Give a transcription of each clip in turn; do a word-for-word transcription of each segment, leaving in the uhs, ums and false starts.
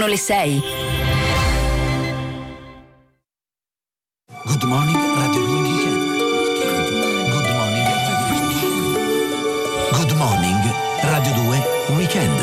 le sei. Good morning Radio due Weekend. Good morning Radio due. Good morning Radio due Weekend.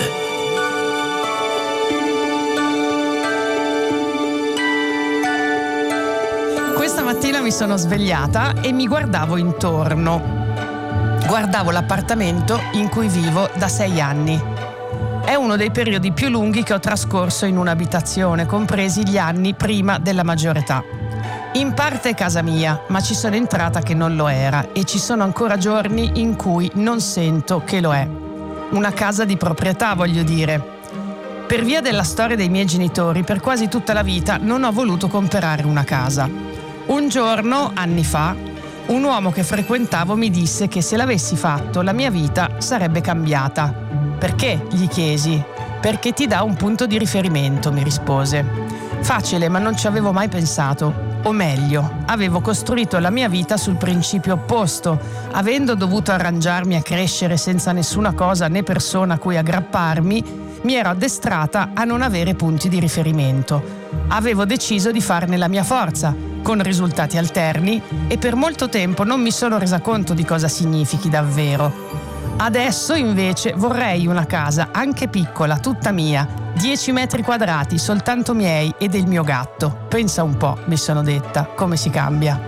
Questa mattina mi sono svegliata e mi guardavo intorno. Guardavo l'appartamento in cui vivo da sei anni. È uno dei periodi più lunghi che ho trascorso in un'abitazione, compresi gli anni prima della maggiore età. In parte è casa mia, ma ci sono entrata che non lo era e ci sono ancora giorni in cui non sento che lo è. Una casa di proprietà, voglio dire. Per via della storia dei miei genitori, per quasi tutta la vita non ho voluto comprare una casa. Un giorno, anni fa, un uomo che frequentavo mi disse che se l'avessi fatto la mia vita sarebbe cambiata. Perché? Gli chiesi. Perché ti dà un punto di riferimento, mi rispose. Facile, ma non ci avevo mai pensato. O meglio, avevo costruito la mia vita sul principio opposto, avendo dovuto arrangiarmi a crescere senza nessuna cosa né persona a cui aggrapparmi, mi ero addestrata a non avere punti di riferimento. Avevo deciso di farne la mia forza, con risultati alterni, e per molto tempo non mi sono resa conto di cosa significhi davvero. Adesso invece vorrei una casa, anche piccola, tutta mia, dieci metri quadrati, soltanto miei e del mio gatto. Pensa un po', mi sono detta, come si cambia.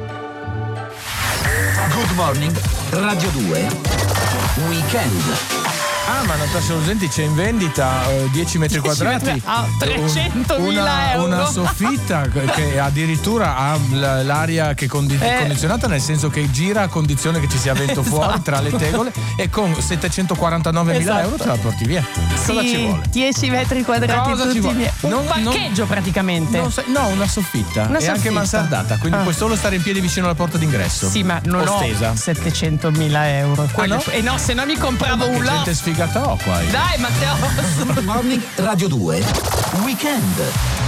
Good morning Radio due Weekend. Ah, ma Natascia Argenti c'è in vendita uh, dieci metri quadrati a trecentomila euro. Una soffitta che addirittura ha l'aria che condi- eh. condizionata, nel senso che gira a condizione che ci sia vento fuori, esatto, tra le tegole, e con settecentoquarantanovemila esatto. euro te la porti via. Sì, cosa ci vuole? dieci metri quadrati cosa tutti ci vuole? miei. Un non, parcheggio non, praticamente. Non so, no, una soffitta. Una e soffitta. Anche mansardata, quindi ah. puoi solo stare in piedi vicino alla porta d'ingresso. Sì, ma non Ostesa. ho settecentomila euro. Quello, ah, no? E no, se no mi compravo ma un lot. Gente sfigata ho qua. Dai, Matteo. Good morning Radio due Weekend.